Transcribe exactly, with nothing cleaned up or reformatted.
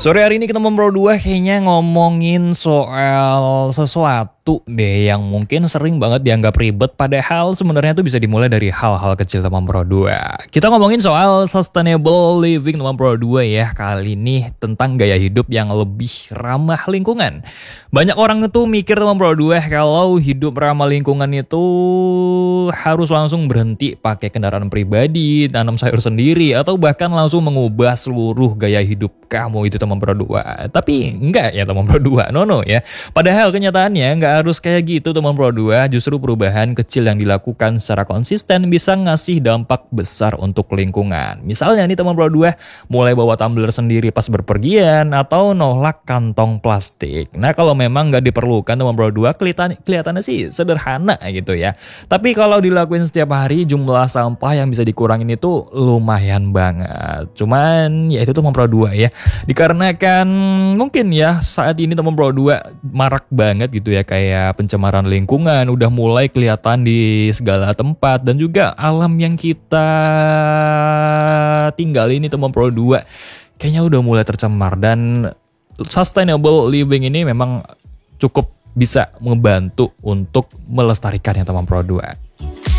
Sore hari ini kita Pro dua kayaknya ngomongin soal sesuatu deh yang mungkin sering banget dianggap ribet, padahal sebenarnya tuh bisa dimulai dari hal-hal kecil teman Pro dua. Kita ngomongin soal sustainable living teman Pro dua ya, kali ini tentang gaya hidup yang lebih ramah lingkungan. Banyak orang itu mikir teman Pro dua kalau hidup ramah lingkungan itu harus langsung berhenti pakai kendaraan pribadi, tanam sayur sendiri, atau bahkan langsung mengubah seluruh gaya hidup kamu itu teman Pro dua. Tapi enggak ya teman Pro dua, no no ya. Padahal kenyataannya enggak harus kayak gitu teman Pro dua. Justru perubahan kecil yang dilakukan secara konsisten bisa ngasih dampak besar untuk lingkungan. Misalnya nih teman Pro dua, mulai bawa tumbler sendiri pas berpergian atau nolak kantong plastik. Nah kalau memang nggak diperlukan teman Pro dua, kelihatan, kelihatannya sih sederhana gitu ya. Tapi kalau dilakuin setiap hari, jumlah sampah yang bisa dikurangin itu lumayan banget. Cuman ya itu teman Pro dua ya. Dikarenakan mungkin ya saat ini teman Pro dua marak banget gitu ya, kayak pencemaran lingkungan udah mulai kelihatan di segala tempat, dan juga alam yang kita tinggal ini teman Pro dua kayaknya udah mulai tercemar, dan sustainable living ini memang cukup bisa membantu untuk melestarikannya teman Pro dua.